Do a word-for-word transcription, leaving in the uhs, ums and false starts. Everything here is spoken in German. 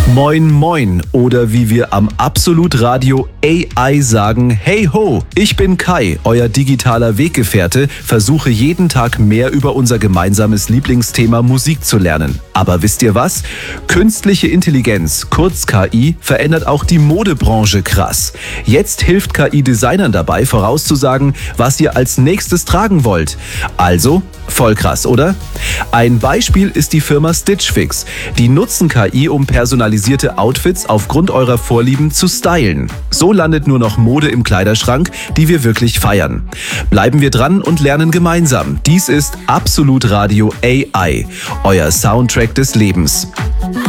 Moin Moin oder wie wir am Absolut Radio A I sagen, hey ho, ich bin Kai, euer digitaler Weggefährte, versuche jeden Tag mehr über unser gemeinsames Lieblingsthema Musik zu lernen. Aber wisst ihr was? Künstliche Intelligenz, kurz K I, verändert auch die Modebranche krass. Jetzt hilft K I-Designern dabei, vorauszusagen, was ihr als nächstes tragen wollt. Also, voll krass, oder? Ein Beispiel ist die Firma Stitch Fix. Die nutzen K I, um personalisierte Outfits aufgrund eurer Vorlieben zu stylen. So landet nur noch Mode im Kleiderschrank, die wir wirklich feiern. Bleiben wir dran und lernen gemeinsam. Dies ist Absolut Radio A I, euer Soundtrack des Lebens.